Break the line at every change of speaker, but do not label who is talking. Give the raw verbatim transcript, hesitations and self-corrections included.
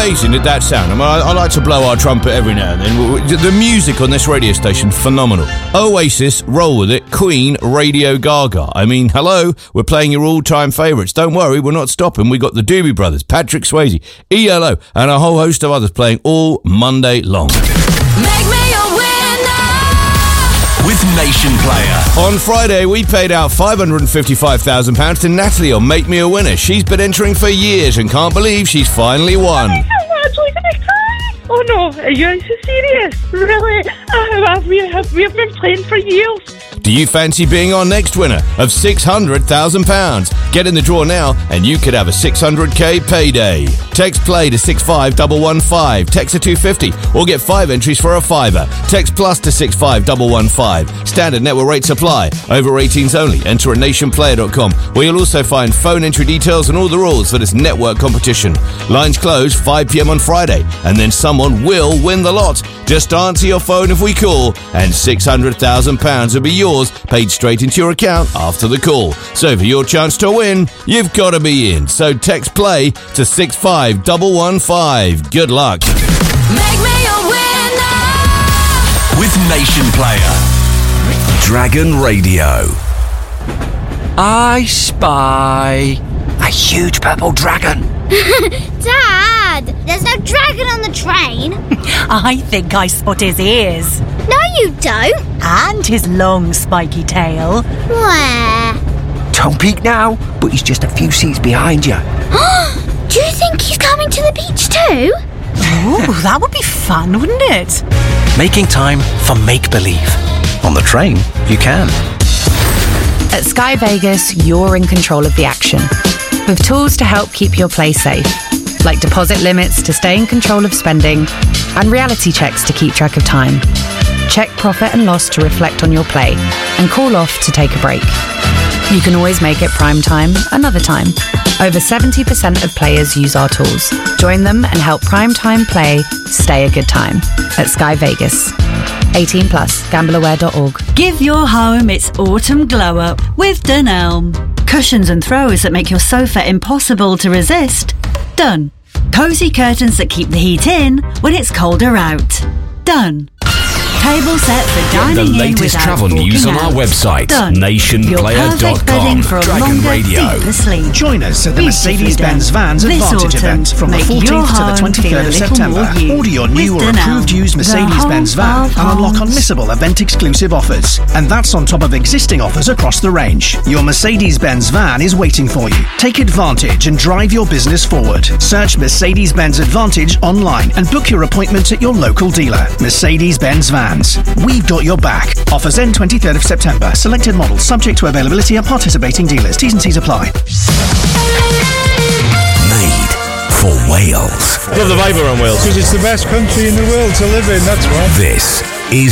amazing did that sound? I mean, I, I like to blow our trumpet every now and then. The music on this radio station, phenomenal. Oasis, Roll With It, Queen, Radio Gaga. I mean, hello, we're playing your all-time favourites. Don't worry, we're not stopping. We got the Doobie Brothers, Patrick Swayze, E L O, and a whole host of others playing all Monday long.
Make me a winner
with Nation Player.
On Friday, we paid out five hundred fifty-five thousand pounds to Natalie on Make Me a Winner. She's been entering for years and can't believe she's finally won.
I'm actually going to cry. Oh no, are you serious? Really? Uh, we have, we've been playing for years.
Do you fancy being our next winner of six hundred thousand pounds? Get in the draw now and you could have a six hundred k payday. Text play to six five one one five, text to two fifty, or get five entries for a fiver. Text plus to six five one one five. Standard network rates apply. Over eighteens only. Enter at nation player dot com, where you'll also find phone entry details and all the rules for this network competition. Lines close five p.m. on Friday, and then someone will win the lot. Just answer your phone if we call, and six hundred thousand pounds will be yours, paid straight into your account after the call. So for your chance to win, you've got to be in. So text play to six five one one five. Good luck.
Make me a winner
with Nation Player. Dragon Radio.
I spy a huge purple dragon.
Dad, there's no dragon on the train.
I think I spot his ears.
No, you don't.
And his long spiky tail.
Where?
Don't peek now, but he's just a few seats behind you.
Do you think he's coming to the beach too?
Ooh, that would be fun, wouldn't it?
Making time for make-believe. On the train, you can.
At Sky Vegas, you're in control of the action. With tools to help keep your play safe, like deposit limits to stay in control of spending, and reality checks to keep track of time. Check profit and loss to reflect on your play, and call off to take a break. You can always make it prime time another time. Over seventy percent of players use our tools. Join them and help prime time play stay a good time at Sky Vegas. eighteen plus, gamble aware dot org.
Give your home its autumn glow up with Dunelm. Cushions and throws that make your sofa impossible to resist. Done. Cosy curtains that keep the heat in when it's colder out. Done. Table set for dining
the
in
latest
without
travel news on
out.
our website,
Done.
nation player dot com. Dragon Radio.
Sleep.
Join us at the Mercedes-Benz Vans
This
Advantage
autumn,
event from the
make your
fourteenth to the
home
twenty-third of
feel a little
September.
more you.
Order your new
With
or
Dunelm,
approved used
the
Mercedes-Benz
home
van
of
and unlock
homes.
unmissable event-exclusive offers. And that's on top of existing offers across the range. Your Mercedes-Benz van is waiting for you. Take advantage and drive your business forward. Search Mercedes-Benz Advantage online and book your appointment at your local dealer. Mercedes-Benz Vans. We've got your back. Offers end twenty-third of September. Selected models subject to availability at participating dealers. T's and C's apply.
Made for Wales.
Love the vibe around Wales.
Because it's the best country in the world to live in, that's why.
This is